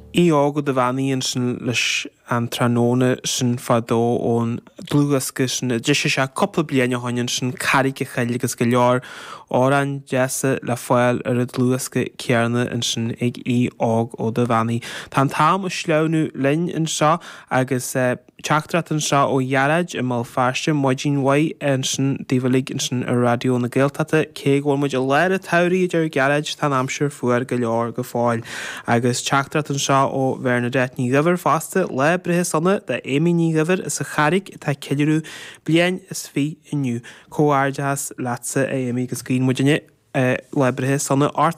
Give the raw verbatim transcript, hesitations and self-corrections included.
Í ágad a bhainaíonn sin leis an tráthnóna sin fadó ón dlúthasca sin deise se coppla bliana tháinig sin cairg a chaile agus go leor órán deasa le fáil ar a dlúthasca cearna in sin ag í ág ó do bhainaí. Tá an tám is sleanú linn in seo agus teachtarat an seo ó dhearad i mal fearste maidín mhaith in sin díomhlaigh in sin ar radio na Gaeltachta cé ghfuil muid a leir a todhraí idir gearad tá amsir fuair go leor go fáil agus teachtarat an seo ó Bernadette ní gabhar fásta le brithe sanna de Amy ní gabhar is a chairg tá ciidirú blian is fí inniu. Comhardás leatsa a Amy agus cuoin muidirne le brithe sanna ort